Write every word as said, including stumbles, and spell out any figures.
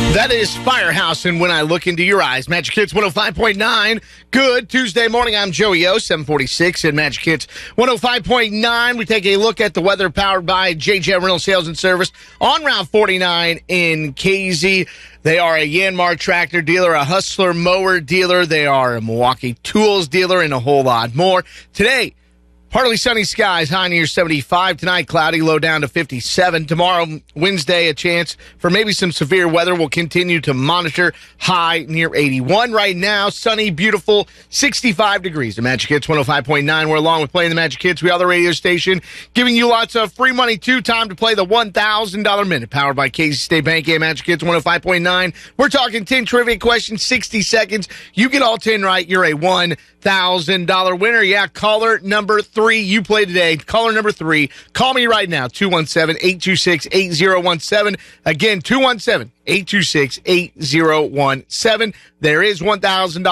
That is Firehouse, and When I Look Into Your Eyes. Magic Hits one oh five point nine. Good Tuesday morning. I'm Joey O, seven forty-six at Magic Hits one oh five point nine. We take a look at the weather powered by J J Rental Sales and Service on Route forty-nine in K Z. They are a Yanmar tractor dealer, a Hustler mower dealer. They are a Milwaukee tools dealer, and a whole lot more. Today, partly sunny skies, high near seventy-five. Tonight, cloudy, low down to fifty-seven. Tomorrow, Wednesday, a chance for maybe some severe weather. We'll continue to monitor, high near eighty-one. Right now, sunny, beautiful, sixty-five degrees. The Magic Hits one oh five point nine. We're along with Playing the Magic Hits. We are the radio station giving you lots of free money, too. Time to play the one thousand dollars Minute, powered by K Z State Bank and Magic Hits one oh five point nine. We're talking ten trivia questions, sixty seconds. You get all ten right, you're a one thousand dollars winner. Yeah, caller number three, you play today. Caller number three, call me right now, two one seven, eight two six, eight zero one seven. Again, two one seven, eight two six, eight zero one seven. There is one thousand dollars